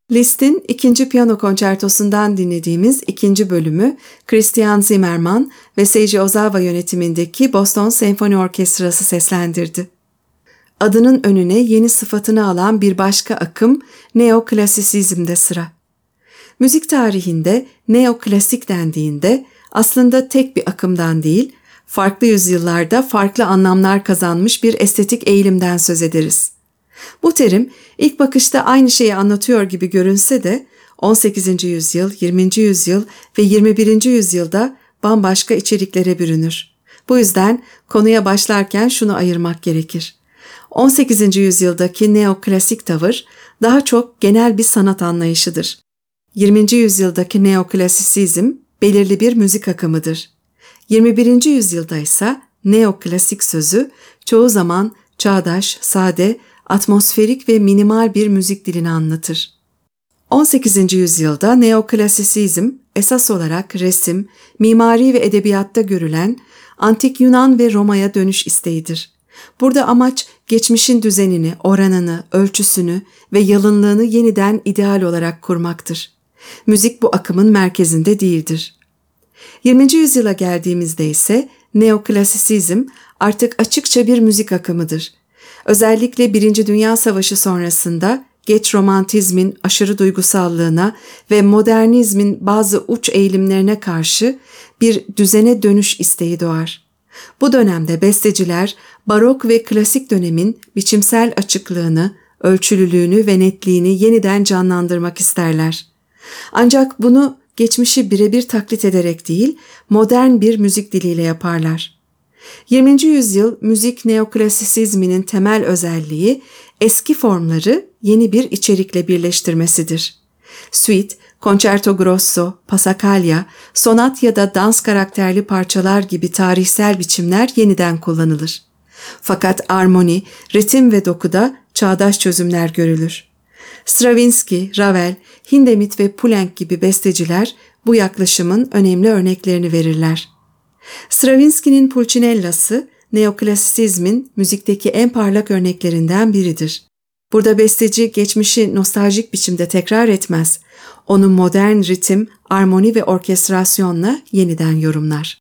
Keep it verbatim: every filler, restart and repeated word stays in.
Liszt'in ikinci piyano konçertosundan dinlediğimiz ikinci bölümü Christian Zimmermann ve Seiji Ozawa yönetimindeki Boston Senfoni Orkestrası seslendirdi. Adının önüne yeni sıfatını alan bir başka akım neoklasisizmde sıra. Müzik tarihinde neoklasik dendiğinde aslında tek bir akımdan değil, farklı yüzyıllarda farklı anlamlar kazanmış bir estetik eğilimden söz ederiz. Bu terim ilk bakışta aynı şeyi anlatıyor gibi görünse de on sekizinci yüzyıl, yirminci yüzyıl ve yirmi birinci yüzyılda bambaşka içeriklere bürünür. Bu yüzden konuya başlarken şunu ayırmak gerekir. on sekizinci yüzyıldaki neoklasik tavır daha çok genel bir sanat anlayışıdır. yirminci yüzyıldaki neoklasisizm belirli bir müzik akımıdır. yirmi birinci yüzyılda ise neoklasik sözü çoğu zaman çağdaş, sade, atmosferik ve minimal bir müzik dilini anlatır. on sekizinci yüzyılda neoklasisizm esas olarak resim, mimari ve edebiyatta görülen antik Yunan ve Roma'ya dönüş isteğidir. Burada amaç geçmişin düzenini, oranını, ölçüsünü ve yalınlığını yeniden ideal olarak kurmaktır. Müzik bu akımın merkezinde değildir. yirminci yüzyıla geldiğimizde ise neoklasisizm artık açıkça bir müzik akımıdır. Özellikle Birinci Dünya Savaşı sonrasında geç romantizmin aşırı duygusallığına ve modernizmin bazı uç eğilimlerine karşı bir düzene dönüş isteği doğar. Bu dönemde besteciler barok ve klasik dönemin biçimsel açıklığını, ölçülülüğünü ve netliğini yeniden canlandırmak isterler. Ancak bunu geçmişi birebir taklit ederek değil, modern bir müzik diliyle yaparlar. yirminci yüzyıl müzik neoklasisizminin temel özelliği eski formları yeni bir içerikle birleştirmesidir. Suite, concerto grosso, passacaglia, sonat ya da dans karakterli parçalar gibi tarihsel biçimler yeniden kullanılır. Fakat armoni, ritim ve dokuda çağdaş çözümler görülür. Stravinsky, Ravel, Hindemith ve Poulenc gibi besteciler bu yaklaşımın önemli örneklerini verirler. Stravinsky'nin Pulcinella'sı, neoklasisizmin müzikteki en parlak örneklerinden biridir. Burada besteci geçmişi nostaljik biçimde tekrar etmez, onu modern ritim, armoni ve orkestrasyonla yeniden yorumlar.